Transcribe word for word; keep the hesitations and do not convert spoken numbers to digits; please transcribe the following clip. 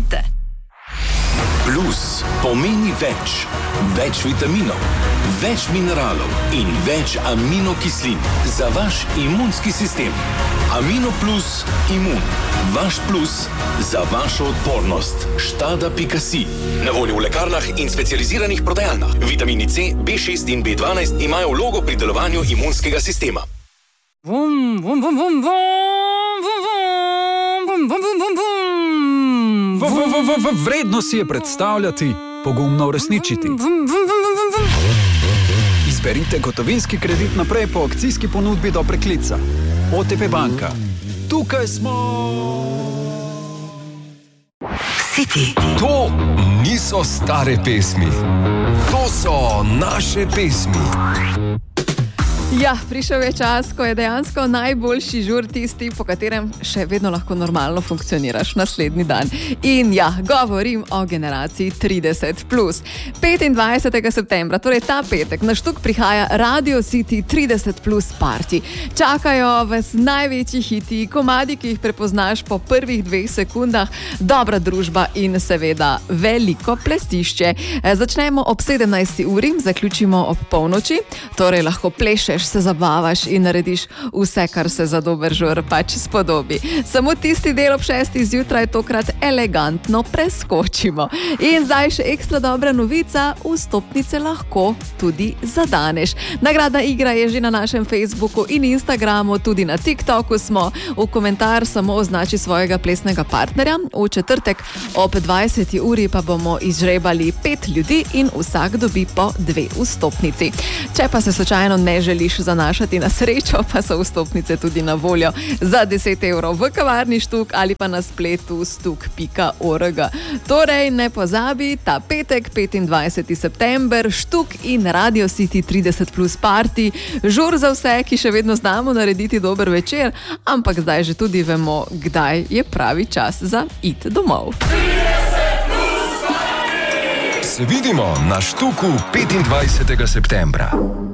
Uživajte! Plus pomeni več. Več vitaminov, več mineralov in več aminokislin za vaš imunski sistem. Amino plus imun. Vaš plus za vašo odpornost. Štada pika si. Na voljo v lekarnah in specializiranih prodajalnah. Vitamini C, B šest in B dvanajst imajo vlogo pri delovanju imunskega sistema. Vum, vum, vum, vum, vum, vum, vum, vum, vum, vum. Vredno si je predstavljati, pogumno uresničiti. Izberite gotovinski kredit naprej po akcijski ponudbi do preklica. O T P banka. Tukaj smo! City. To niso stare pesmi. To so naše pesmi. Ja, prišel je čas, ko je dejansko najboljši žur tisti, po katerem še vedno lahko normalno funkcioniraš naslednji dan. In ja, govorim o generaciji trideset plus. petindvajsetega septembra, torej ta petek, na štuk prihaja Radio City trideset plus party. Čakajo vas največji hiti, komadi, ki jih prepoznaš po prvih dveh sekundah, dobra družba in seveda veliko plesišče. Začnemo ob sedemnajsti uri, zaključimo ob polnoči, torej lahko plešeš, se zabavaš in narediš vse, kar se za dober žur pač spodobi. Samo tisti del ob šestih zjutraj tokrat elegantno preskočimo. In zdaj še ekstra dobra novica, vstopnice lahko tudi zadaneš. Nagradna igra je že na našem Facebooku in Instagramu, tudi na TikToku smo. V komentar samo označi svojega plesnega partnerja. V četrtek ob dvajseti uri pa bomo izžrebali pet ljudi in vsak dobi po dve vstopnici. Če pa se slučajno ne želiš zanašati na srečo, pa so vstopnice tudi na voljo za deset evrov v kavarni Štuk ali pa na spletu stuk pika org. Torej, ne pozabi, ta petek, petindvajseti september, Štuk in Radio City trideset plus party, žur za vse, ki še vedno znamo narediti dober večer, ampak zdaj že tudi vemo, kdaj je pravi čas za iti domov. Se vidimo na Štuku petindvajsetega septembra.